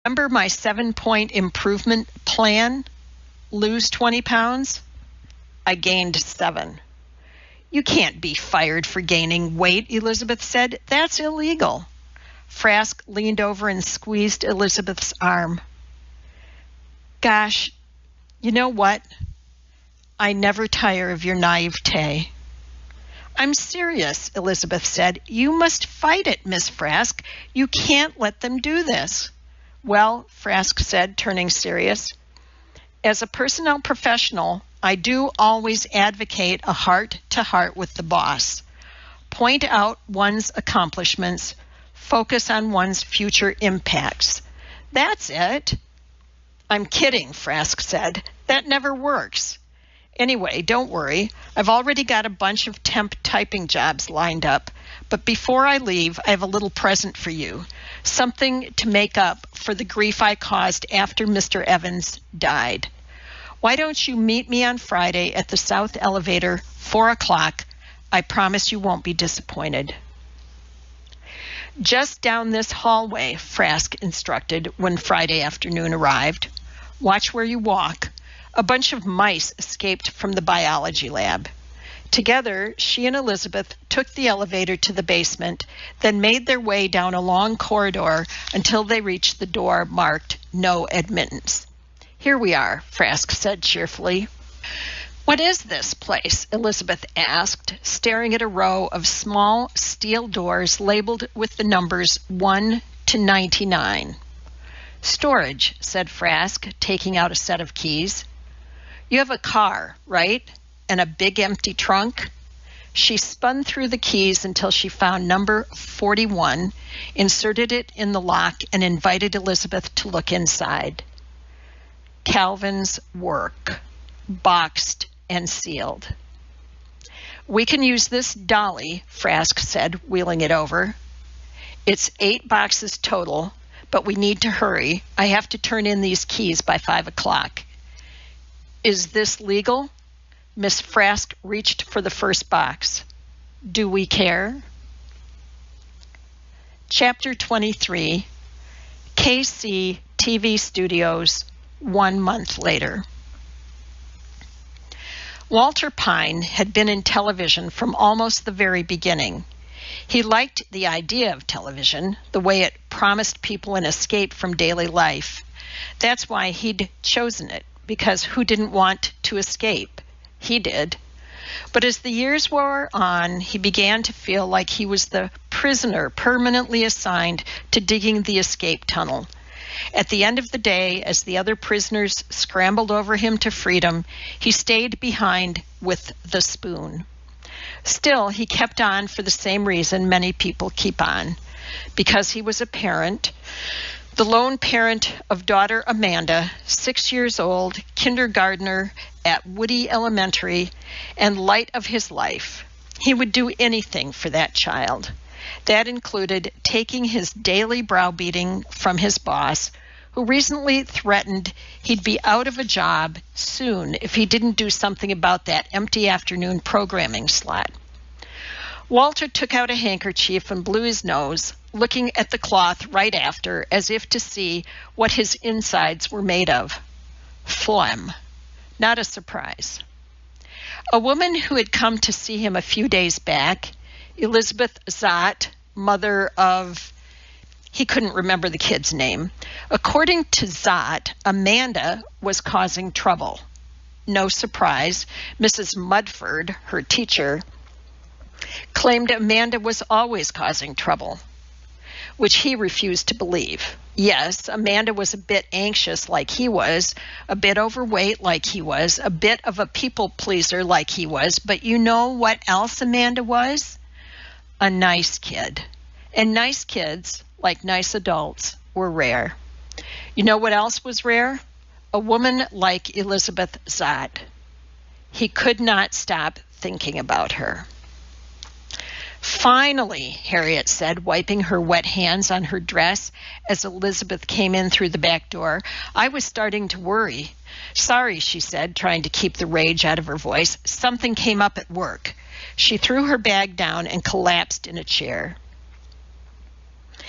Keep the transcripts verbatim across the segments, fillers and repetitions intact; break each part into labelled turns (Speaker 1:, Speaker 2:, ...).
Speaker 1: Remember my seven-point improvement plan? Lose twenty pounds? I gained seven. You can't be fired for gaining weight, Elizabeth said. That's illegal. Frask leaned over and squeezed Elizabeth's arm. Gosh, you know what? I never tire of your naivete. I'm serious, Elizabeth said. You must fight it, Miss Frask. You can't let them do this. Well, Frask said, turning serious, as a personnel professional, I do always advocate a heart-to-heart with the boss. Point out one's accomplishments. Focus on one's future impacts. That's it. I'm kidding, Frask said. That never works. Anyway, don't worry. I've already got a bunch of temp typing jobs lined up. But before I leave, I have a little present for you. Something to make up for the grief I caused after Mister Evans died. Why don't you meet me on Friday at the South Elevator, four o'clock. I promise you won't be disappointed. Just down this hallway, Frask instructed when Friday afternoon arrived. Watch where you walk. A bunch of mice escaped from the biology lab. Together, she and Elizabeth took the elevator to the basement, then made their way down a long corridor until they reached the door marked No Admittance. Here we are, Frask said cheerfully. What is this place? Elizabeth asked, staring at a row of small steel doors labeled with the numbers one to ninety-nine. Storage, said Frask, taking out a set of keys. You have a car, right? And a big empty trunk? She spun through the keys until she found number forty-one, inserted it in the lock, and invited Elizabeth to look inside. Calvin's work, boxed and sealed. We can use this dolly, Frask said, wheeling it over. It's eight boxes total, but we need to hurry. I have to turn in these keys by five o'clock. Is this legal? Miss Frask reached for the first box. Do we care? Chapter twenty-three, K C T V Studios, one month later. Walter Pine had been in television from almost the very beginning. He liked the idea of television, the way it promised people an escape from daily life. That's why he'd chosen it, because who didn't want to escape? He did. But as the years wore on, he began to feel like he was the prisoner permanently assigned to digging the escape tunnel. At the end of the day, as the other prisoners scrambled over him to freedom, he stayed behind with the spoon. Still, he kept on for the same reason many people keep on, because he was a parent, the lone parent of daughter Amanda, six years old, kindergartner at Woody Elementary, and light of his life. He would do anything for that child. That included taking his daily browbeating from his boss, who recently threatened he'd be out of a job soon if he didn't do something about that empty afternoon programming slot. Walter took out a handkerchief and blew his nose, looking at the cloth right after as if to see what his insides were made of. Phlegm. Not a surprise. A woman who had come to see him a few days back, Elizabeth Zott, mother of, he couldn't remember the kid's name. According to Zott, Amanda was causing trouble. No surprise, Missus Mudford, her teacher, claimed Amanda was always causing trouble, which he refused to believe. Yes, Amanda was a bit anxious like he was, a bit overweight like he was, a bit of a people pleaser like he was, but you know what else Amanda was? A nice kid. And nice kids, like nice adults, were rare. You know what else was rare? A woman like Elizabeth Zott. He could not stop thinking about her. Finally, Harriet said, wiping her wet hands on her dress as Elizabeth came in through the back door. I was starting to worry. Sorry, she said, trying to keep the rage out of her voice. Something came up at work. She threw her bag down and collapsed in a chair.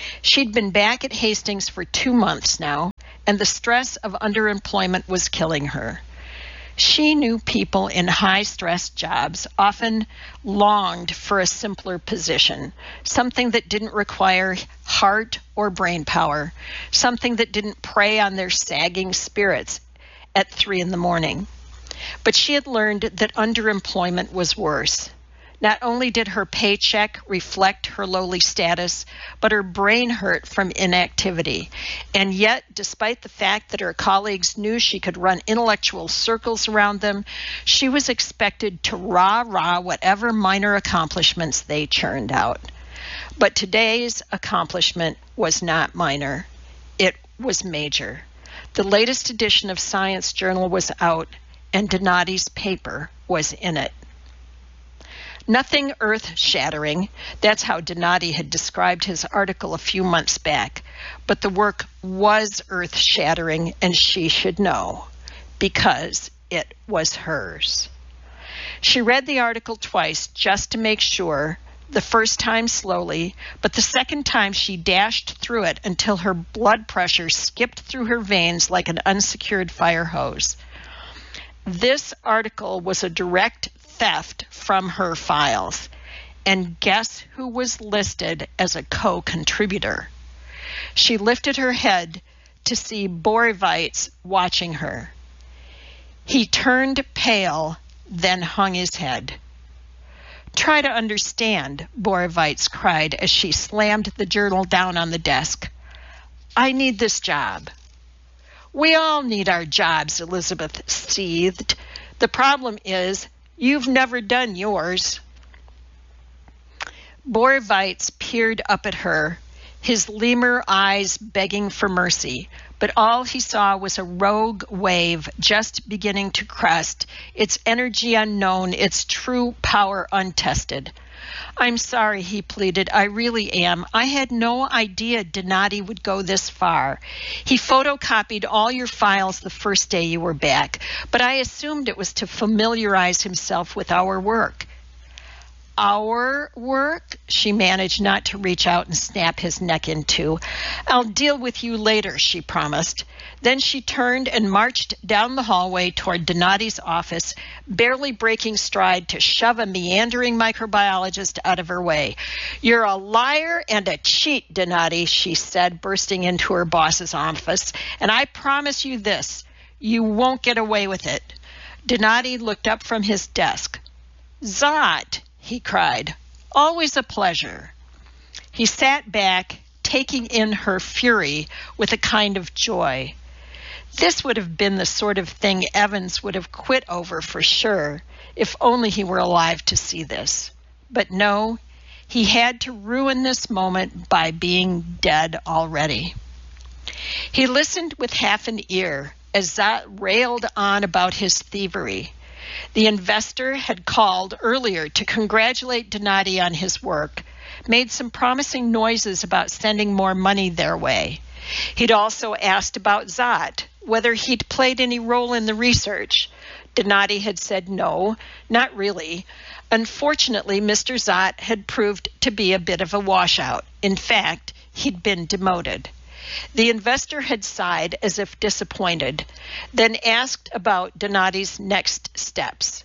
Speaker 1: She'd been back at Hastings for two months now, and the stress of underemployment was killing her. She knew people in high-stress jobs often longed for a simpler position, something that didn't require heart or brain power, something that didn't prey on their sagging spirits at three in the morning. But she had learned that underemployment was worse. Not only did her paycheck reflect her lowly status, but her brain hurt from inactivity. And yet, despite the fact that her colleagues knew she could run intellectual circles around them, she was expected to rah-rah whatever minor accomplishments they churned out. But today's accomplishment was not minor. It was major. The latest edition of Science Journal was out, and Donati's paper was in it. Nothing earth-shattering, that's how Donati had described his article a few months back, but the work was earth-shattering, and she should know, because it was hers. She read the article twice just to make sure, the first time slowly, but the second time she dashed through it until her blood pressure skipped through her veins like an unsecured fire hose. This article was a direct theft from her files. And guess who was listed as a co-contributor? She lifted her head to see Borovites watching her. He turned pale, then hung his head. "Try to understand," Borovites cried as she slammed the journal down on the desk. "I need this job." "We all need our jobs," Elizabeth seethed. "The problem is, you've never done yours." Borovites peered up at her, his lemur eyes begging for mercy, but all he saw was a rogue wave just beginning to crest, its energy unknown, its true power untested. "I'm sorry," he pleaded. "I really am. I had no idea Donati would go this far. He photocopied all your files the first day you were back, but I assumed it was to familiarize himself with our work." "Our work?" She managed not to reach out and snap his neck in two. "I'll deal with you later," she promised. Then she turned and marched down the hallway toward Donati's office, barely breaking stride to shove a meandering microbiologist out of her way. "You're a liar and a cheat, Donati," she said, bursting into her boss's office. "And I promise you this, you won't get away with it." Donati looked up from his desk. "Zot!" he cried. "Always a pleasure." He sat back, taking in her fury with a kind of joy. This would have been the sort of thing Evans would have quit over for sure, if only he were alive to see this. But no, he had to ruin this moment by being dead already. He listened with half an ear as Zot railed on about his thievery. The investor had called earlier to congratulate Donati on his work, made some promising noises about sending more money their way. He'd also asked about Zot, whether he'd played any role in the research. Donati had said no, not really. Unfortunately, Mister Zot had proved to be a bit of a washout. In fact, he'd been demoted. The investor had sighed as if disappointed, then asked about Donati's next steps,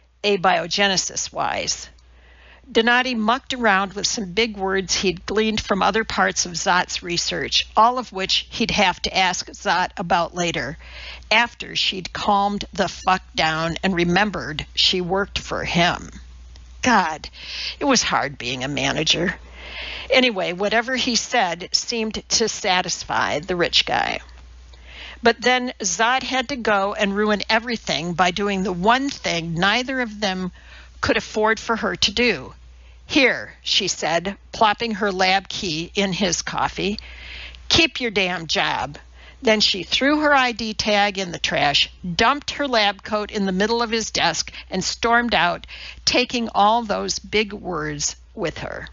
Speaker 1: abiogenesis-wise. Donati mucked around with some big words he'd gleaned from other parts of Zot's research, all of which he'd have to ask Zot about later, after she'd calmed the fuck down and remembered she worked for him. God, it was hard being a manager. Anyway, whatever he said seemed to satisfy the rich guy. But then Zot had to go and ruin everything by doing the one thing neither of them could afford for her to do. "Here," she said, plopping her lab key in his coffee. "Keep your damn job." Then she threw her I D tag in the trash, dumped her lab coat in the middle of his desk, and stormed out, taking all those big words with her.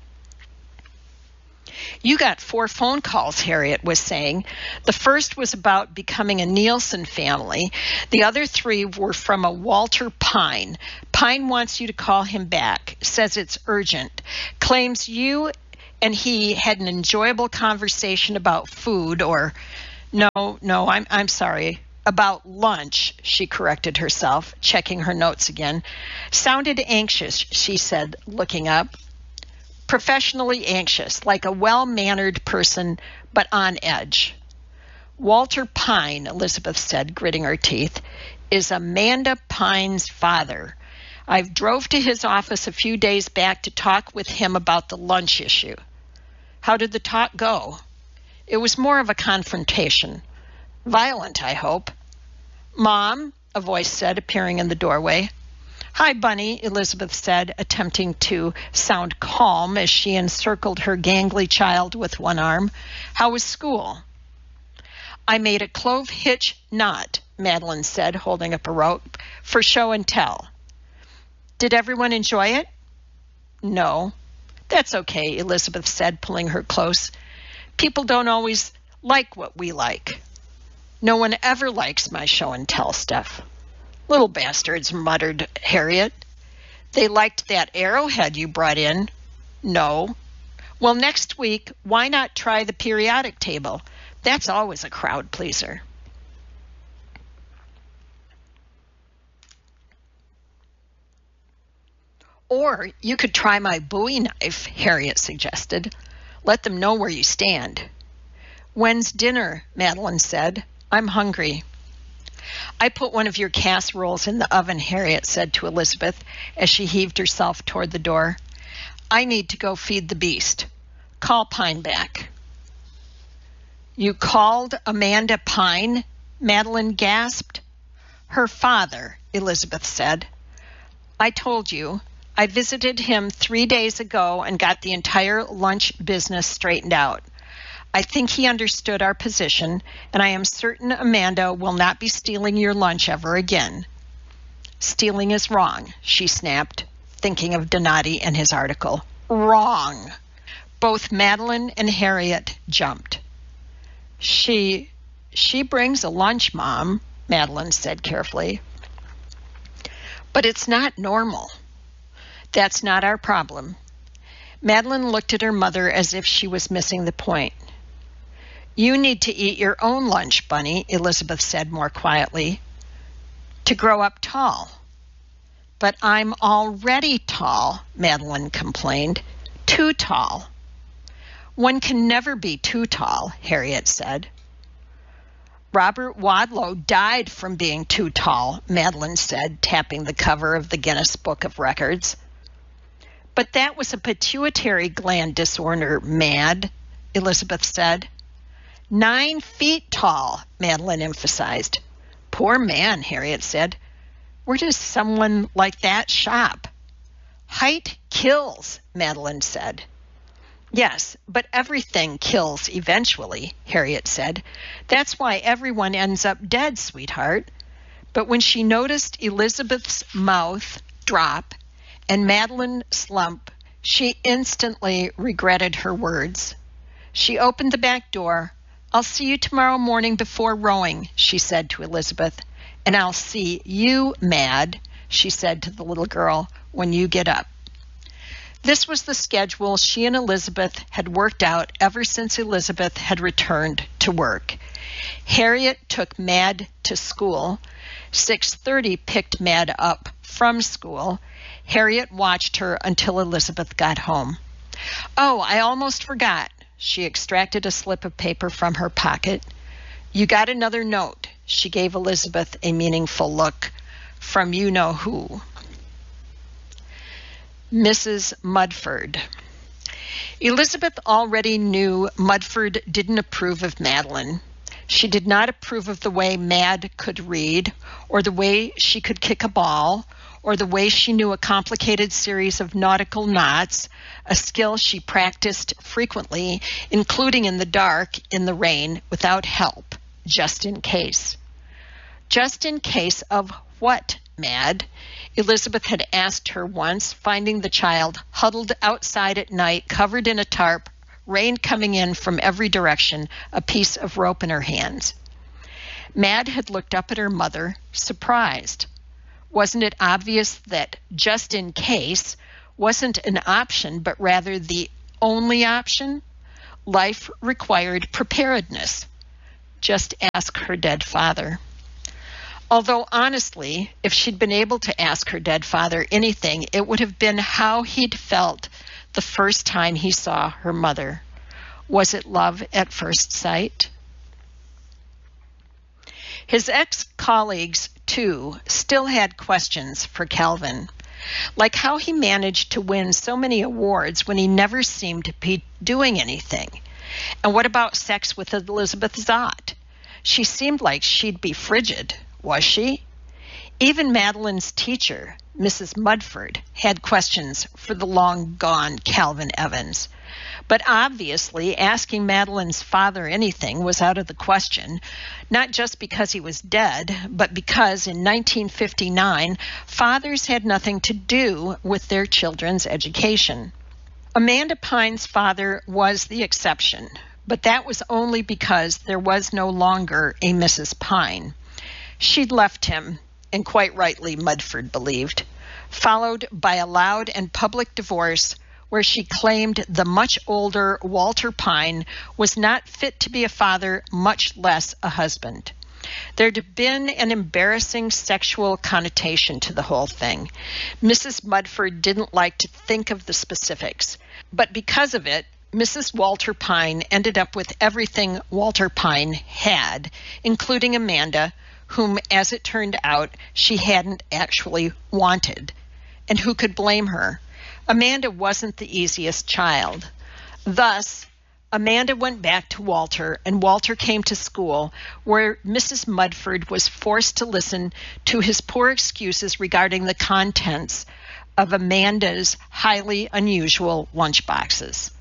Speaker 1: "You got four phone calls," Harriet was saying. "The first was about becoming a Nielsen family. The other three were from a Walter Pine. Pine wants you to call him back, says it's urgent, claims you and he had an enjoyable conversation about food or, no, no, I'm, I'm sorry, about lunch, she corrected herself, checking her notes again. Sounded anxious, she said, looking up. Professionally anxious, like a well-mannered person, but on edge. Walter Pine, Elizabeth said, gritting her teeth, is Amanda Pine's father. I drove to his office a few days back to talk with him about the lunch issue. How did the talk go? It was more of a confrontation. Violent, I hope. Mom, a voice said, appearing in the doorway. Hi, Bunny, Elizabeth said, attempting to sound calm as she encircled her gangly child with one arm. How was school? I made a clove hitch knot, Madeline said, holding up a rope, for show and tell. Did everyone enjoy it? No. That's okay, Elizabeth said, pulling her close. People don't always like what we like. No one ever likes my show and tell stuff. Little bastards, muttered Harriet. They liked that arrowhead you brought in. No. Well, next week, why not try the periodic table? That's always a crowd pleaser. Or you could try my Bowie knife, Harriet suggested. Let them know where you stand. When's dinner? Madeline said. I'm hungry. I put one of your casseroles in the oven, Harriet said to Elizabeth as she heaved herself toward the door. I need to go feed the beast. Call Pine back. You called Amanda Pine? Madeline gasped. Her father, Elizabeth said. I told you. I visited him three days ago and got the entire lunch business straightened out. I think he understood our position, and I am certain Amanda will not be stealing your lunch ever again. Stealing is wrong, she snapped, thinking of Donati and his article. Wrong. Both Madeline and Harriet jumped. She, she brings a lunch, Mom, Madeline said carefully. But it's not normal. That's not our problem. Madeline looked at her mother as if she was missing the point. You need to eat your own lunch, Bunny, Elizabeth said more quietly. To grow up tall. But I'm already tall, Madeline complained. Too tall. One can never be too tall, Harriet said. Robert Wadlow died from being too tall, Madeline said, tapping the cover of the Guinness Book of Records. But that was a pituitary gland disorder, Mad, Elizabeth said. Nine feet tall, Madeline emphasized. Poor man, Harriet said. Where does someone like that shop? Height kills, Madeline said. Yes, but everything kills eventually, Harriet said. That's why everyone ends up dead, sweetheart. But when she noticed Elizabeth's mouth drop and Madeline slump, she instantly regretted her words. She opened the back door. I'll see you tomorrow morning before rowing, she said to Elizabeth. And I'll see you, Mad, she said to the little girl, when you get up. This was the schedule she and Elizabeth had worked out ever since Elizabeth had returned to work. Harriet took Mad to school. six thirty picked Mad up from school. Harriet watched her until Elizabeth got home. Oh, I almost forgot. She extracted a slip of paper from her pocket. You got another note. She gave Elizabeth a meaningful look. From you-know-who. Missus Mudford. Elizabeth already knew Mudford didn't approve of Madeline. She did not approve of the way Mad could read, or the way she could kick a ball, or the way she knew a complicated series of nautical knots, a skill she practiced frequently, including in the dark, in the rain, without help, just in case. Just in case of what, Mad? Elizabeth had asked her once, finding the child huddled outside at night, covered in a tarp, rain coming in from every direction, a piece of rope in her hands. Mad had looked up at her mother, surprised. Wasn't it obvious that just in case wasn't an option, but rather the only option? Life required preparedness. Just ask her dead father. Although, honestly, if she'd been able to ask her dead father anything, it would have been how he'd felt the first time he saw her mother. Was it love at first sight? His ex-colleagues, too, still had questions for Calvin, like how he managed to win so many awards when he never seemed to be doing anything. And what about sex with Elizabeth Zott? She seemed like she'd be frigid, was she? Even Madeline's teacher, Missus Mudford, had questions for the long-gone Calvin Evans. But obviously, asking Madeline's father anything was out of the question, not just because he was dead, but because in nineteen fifty-nine, fathers had nothing to do with their children's education. Amanda Pine's father was the exception, but that was only because there was no longer a Missus Pine. She'd left him, and quite rightly, Mudford believed, followed by a loud and public divorce where she claimed the much older Walter Pine was not fit to be a father, much less a husband. There'd been an embarrassing sexual connotation to the whole thing. Missus Mudford didn't like to think of the specifics, but because of it, Missus Walter Pine ended up with everything Walter Pine had, including Amanda, whom, as it turned out, she hadn't actually wanted. And who could blame her? Amanda wasn't the easiest child. Thus, Amanda went back to Walter, and Walter came to school, where Missus Mudford was forced to listen to his poor excuses regarding the contents of Amanda's highly unusual lunchboxes.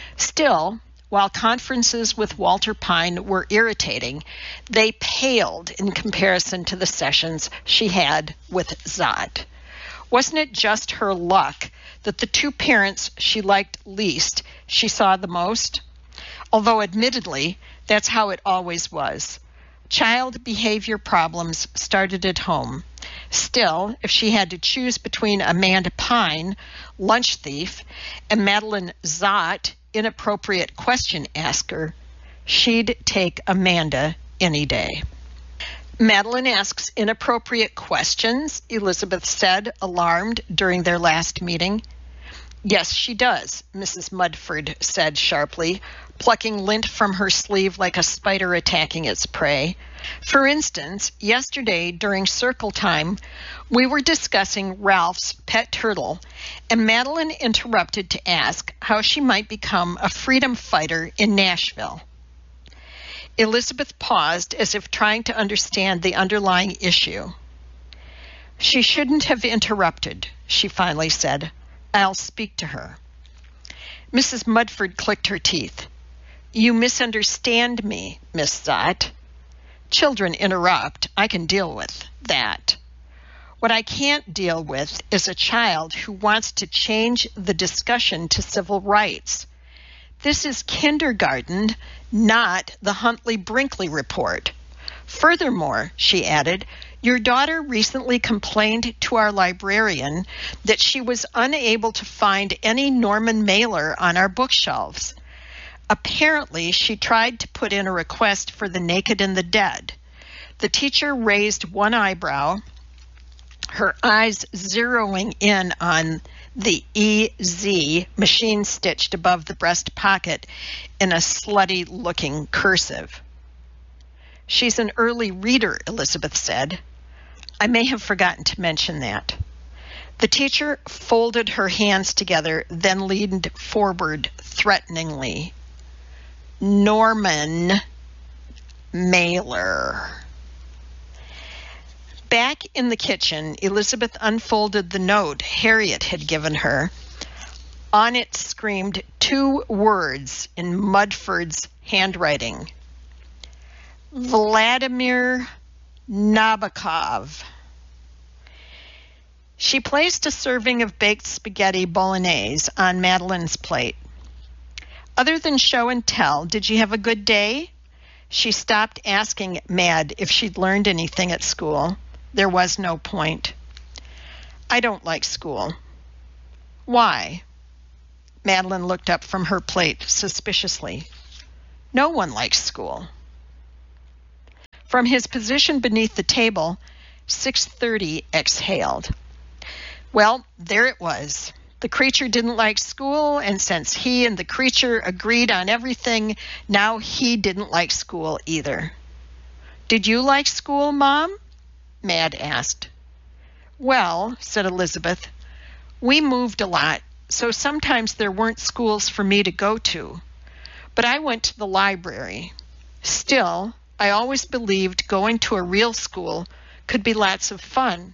Speaker 1: Still, while conferences with Walter Pine were irritating, they paled in comparison to the sessions she had with Zott. Wasn't it just her luck that the two parents she liked least she saw the most? Although admittedly, that's how it always was. Child behavior problems started at home. Still, if she had to choose between Amanda Pine, lunch thief, and Madeline Zott, inappropriate question asker, she'd take Amanda any day. Madeline asks inappropriate questions, Elizabeth said, alarmed during their last meeting. Yes, she does, Missus Mudford said sharply, plucking lint from her sleeve like a spider attacking its prey. For instance, yesterday during circle time, we were discussing Ralph's pet turtle, and Madeline interrupted to ask how she might become a freedom fighter in Nashville. Elizabeth paused as if trying to understand the underlying issue. She shouldn't have interrupted, she finally said. I'll speak to her. Missus Mudford clicked her teeth. You misunderstand me, Miss Zott. Children interrupt. I can deal with that. What I can't deal with is a child who wants to change the discussion to civil rights. This is kindergarten, not the Huntley-Brinkley report. Furthermore, she added, your daughter recently complained to our librarian that she was unable to find any Norman Mailer on our bookshelves. Apparently, she tried to put in a request for The Naked and the Dead. The teacher raised one eyebrow, her eyes zeroing in on the E Z machine stitched above the breast pocket in a slutty-looking cursive. She's an early reader, Elizabeth said. I may have forgotten to mention that. The teacher folded her hands together, then leaned forward threateningly. Norman Mailer. Back in the kitchen, Elizabeth unfolded the note Harriet had given her. On it screamed two words in Mudford's handwriting. Vladimir Nabokov. She placed a serving of baked spaghetti bolognese on Madeline's plate. Other than show and tell, did you have a good day? She stopped asking Mad if she'd learned anything at school. There was no point. I don't like school. Why? Madeline looked up from her plate suspiciously. No one likes school. From his position beneath the table, six thirty exhaled. Well, there it was. The creature didn't like school, and since he and the creature agreed on everything, now he didn't like school either. Did you like school, Mom? Mad asked. Well, said Elizabeth, we moved a lot, so sometimes there weren't schools for me to go to. But I went to the library. Still, I always believed going to a real school could be lots of fun.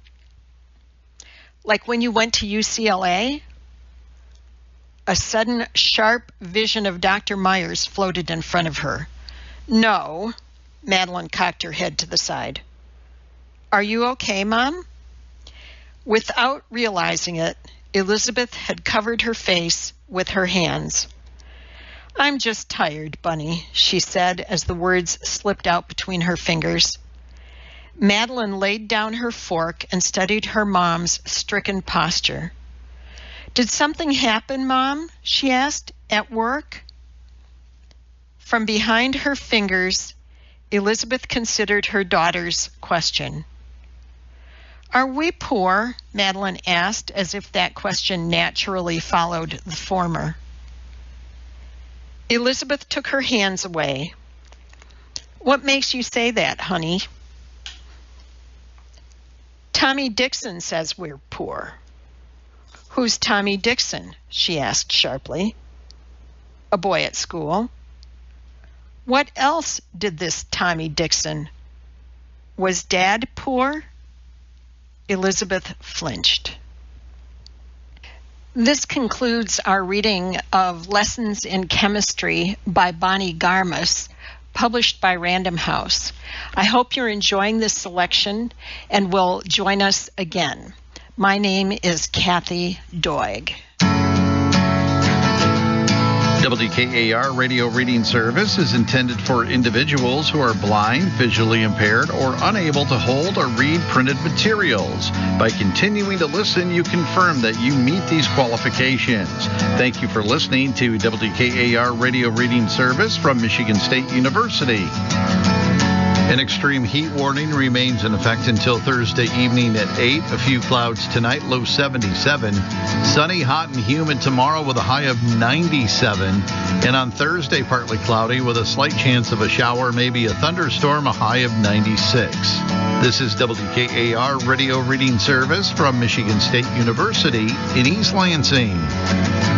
Speaker 1: Like when you went to U C L A? A sudden, sharp vision of Doctor Myers floated in front of her. No, Madeline cocked her head to the side. Are you okay, Mom? Without realizing it, Elizabeth had covered her face with her hands. I'm just tired, Bunny, she said as the words slipped out between her fingers. Madeline laid down her fork and studied her mom's stricken posture. Did something happen, Mom? She asked. At work? From behind her fingers, Elizabeth considered her daughter's question. Are we poor? Madeline asked, as if that question naturally followed the former. Elizabeth took her hands away. What makes you say that, honey? Tommy Dixon says we're poor. Who's Tommy Dixon? She asked sharply. A boy at school. What else did this Tommy Dixon? Was Dad poor? Elizabeth flinched. This concludes our reading of Lessons in Chemistry by Bonnie Garmus, published by Random House. I hope you're enjoying this selection and will join us again. My name is Kathy Doig.
Speaker 2: W K A R Radio Reading Service is intended for individuals who are blind, visually impaired, or unable to hold or read printed materials. By continuing to listen, you confirm that you meet these qualifications. Thank you for listening to W K A R Radio Reading Service from Michigan State University. An extreme heat warning remains in effect until Thursday evening at eight. A few clouds tonight, low seventy-seven. Sunny, hot, and humid tomorrow with a high of ninety-seven. And on Thursday, partly cloudy with a slight chance of a shower, maybe a thunderstorm, a high of ninety-six. This is W K A R Radio Reading Service from Michigan State University in East Lansing.